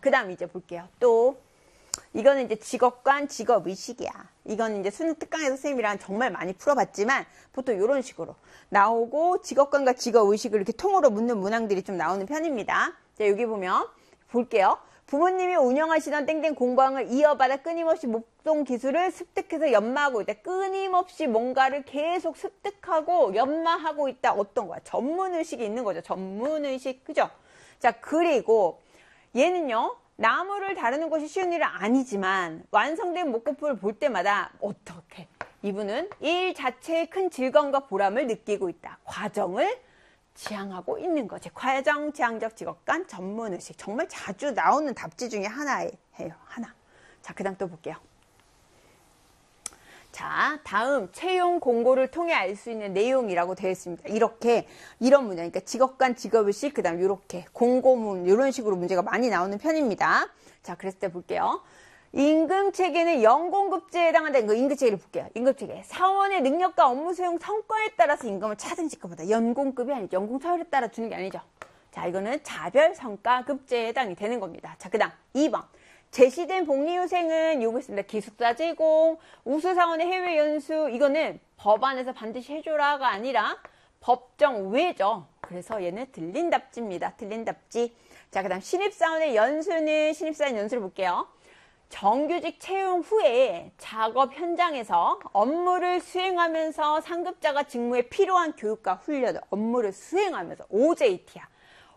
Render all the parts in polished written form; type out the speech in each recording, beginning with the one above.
그 다음 이제 볼게요. 또 이거는 이제 직업관, 직업의식이야. 이거는 이제 수능 특강에서 선생님이랑 정말 많이 풀어봤지만 보통 이런 식으로 나오고 직업관과 직업의식을 이렇게 통으로 묻는 문항들이 좀 나오는 편입니다. 자, 여기 보면 볼게요. 부모님이 운영하시던 땡땡 공방을 이어받아 끊임없이 목동 기술을 습득해서 연마하고 있다. 끊임없이 뭔가를 계속 습득하고 연마하고 있다. 어떤 거야? 전문의식이 있는 거죠. 전문의식. 그죠? 자, 그리고 얘는요. 나무를 다루는 것이 쉬운 일은 아니지만 완성된 목공품을 볼 때마다 어떻게 이분은 일 자체의 큰 즐거움과 보람을 느끼고 있다. 과정을 지향하고 있는 거지. 과정 지향적 직업관 전문의식. 정말 자주 나오는 답지 중에 하나예요. 하나. 자, 그 다음 또 볼게요. 자, 다음 채용 공고를 통해 알 수 있는 내용이라고 되어 있습니다. 이렇게 이런 문제, 그러니까 직업관, 직업의식, 그 다음 이렇게 공고문 이런 식으로 문제가 많이 나오는 편입니다. 자, 그랬을 때 볼게요. 임금체계는 연공급제에 해당한다. 이거 임금체계를 볼게요. 임금체계. 사원의 능력과 업무 수행 성과에 따라서 임금을 차등 직급하다. 연공급이 아니죠. 연공서열에 따라 주는 게 아니죠. 자, 이거는 자별성과급제에 해당이 되는 겁니다. 자, 그 다음 2번. 제시된 복리후생은 요구 있습니다. 기숙사 제공, 우수사원의 해외 연수, 이거는 법안에서 반드시 해줘라가 아니라 법정 외죠. 그래서 얘는 틀린 답지입니다. 틀린 답지. 자, 그 다음 신입사원의 연수는 신입사원 연수를 볼게요. 정규직 채용 후에 작업 현장에서 업무를 수행하면서 상급자가 직무에 필요한 교육과 훈련을 업무를 수행하면서 OJT야.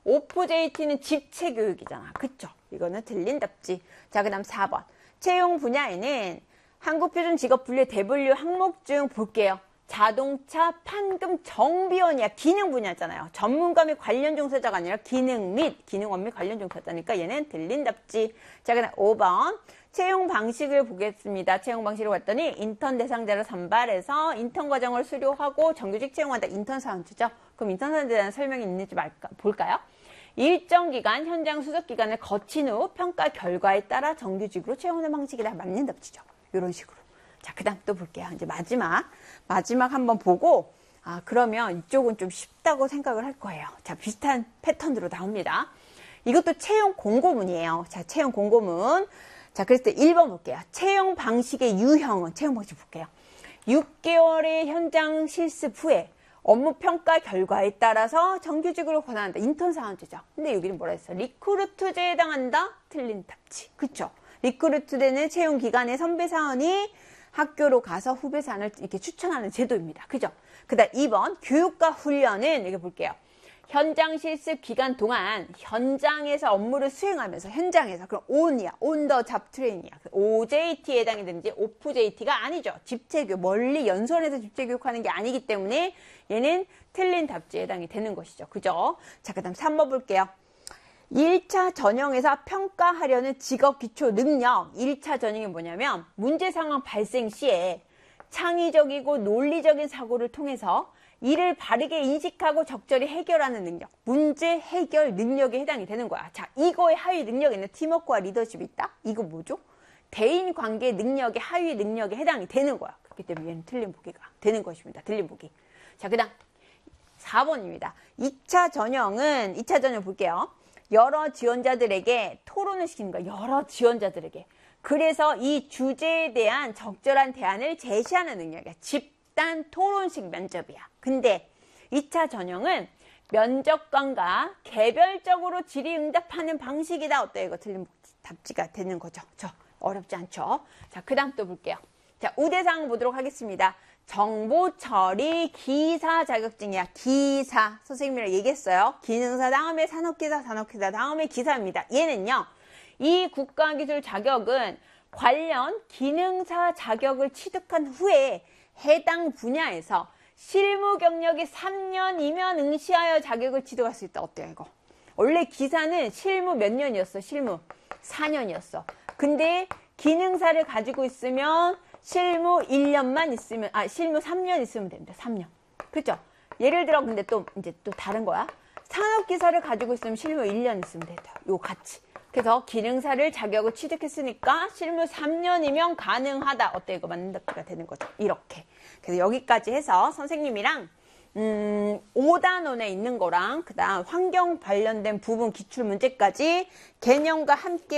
OJT는 집체 교육이잖아. 그쵸? 이거는 틀린 답지. 자, 그 다음 4번. 채용 분야에는 한국표준 직업분류 대분류 항목 중 볼게요. 자동차 판금 정비원이야. 기능 분야잖아요. 전문가 및 관련 종사자가 아니라 기능 및 기능원 및 관련 종사자니까 얘는 틀린 답지. 자, 그 다음 5번. 채용 방식을 보겠습니다. 채용 방식을 봤더니 인턴 대상자를 선발해서 인턴 과정을 수료하고 정규직 채용한다. 인턴 사원 주죠. 그럼 인턴 사원에 대한 설명이 있는지 볼까요? 일정 기간 현장 수습 기간을 거친 후 평가 결과에 따라 정규직으로 채용하는 방식이다. 맞는 답지죠. 이런 식으로. 자, 그 다음 또 볼게요. 이제 마지막 한번 보고, 그러면 이쪽은 좀 쉽다고 생각을 할 거예요. 자, 비슷한 패턴으로 나옵니다. 이것도 채용 공고문이에요. 자, 채용 공고문. 자, 그랬을 때 1번 볼게요. 채용 방식의 유형은, 채용 방식 볼게요. 6개월의 현장 실습 후에 업무 평가 결과에 따라서 정규직으로 권한한다. 인턴 사원제죠. 근데 여기는 뭐라 했어? 리크루트제에 해당한다? 틀린 답지. 그쵸? 리크루트제는 채용 기간에 선배 사원이 학교로 가서 후배 사원을 이렇게 추천하는 제도입니다. 그죠? 그 다음 2번 교육과 훈련은 여기 볼게요. 현장 실습 기간 동안 현장에서 업무를 수행하면서 현장에서 그럼 on이야. on the job training이야. OJT에 해당이 되는지 OFJT가 아니죠. 집체교육, 멀리 연수원에서 집체교육하는 게 아니기 때문에 얘는 틀린 답지에 해당이 되는 것이죠. 그죠? 자, 그 다음 3번 볼게요. 1차 전형에서 평가하려는 직업 기초 능력. 1차 전형이 뭐냐면 문제 상황 발생 시에 창의적이고 논리적인 사고를 통해서 이를 바르게 인식하고 적절히 해결하는 능력. 문제 해결 능력에 해당이 되는 거야. 자, 이거의 하위 능력에는 팀워크와 리더십이 있다? 이거 뭐죠? 대인 관계 능력의 하위 능력에 해당이 되는 거야. 그렇기 때문에 얘는 틀린 보기가 되는 것입니다. 틀린 보기. 자, 그 다음 4번입니다. 2차 전형 볼게요. 여러 지원자들에게 토론을 시키는 거야. 여러 지원자들에게. 그래서 이 주제에 대한 적절한 대안을 제시하는 능력이야. 집단 토론식 면접이야. 근데 2차 전형은 면접관과 개별적으로 질의응답하는 방식이다. 어때요? 이거 틀린 답지가 되는 거죠. 어렵지 않죠? 자, 그 다음 또 볼게요. 자, 우대사항 보도록 하겠습니다. 정보 처리 기사 자격증이야. 기사. 선생님이랑 얘기했어요. 기능사 다음에 산업기사 다음에 기사입니다. 얘는요. 이 국가기술 자격은 관련 기능사 자격을 취득한 후에 해당 분야에서 실무 경력이 3년이면 응시하여 자격을 취득할 수 있다. 어때요, 이거? 원래 기사는 실무 몇 년이었어? 실무 4년이었어. 근데 기능사를 가지고 있으면 실무 1년만 있으면, 실무 3년 있으면 됩니다. 3년. 그죠? 예를 들어, 근데 또 다른 거야. 산업기사를 가지고 있으면 실무 1년 있으면 된다. 요 같이. 그래서 기능사를 자격을 취득했으니까 실무 3년이면 가능하다. 어때? 이거 맞는 답지가 되는 거죠. 이렇게. 그래서 여기까지 해서 선생님이랑 5단원에 있는 거랑 그 다음 환경 관련된 부분 기출문제까지 개념과 함께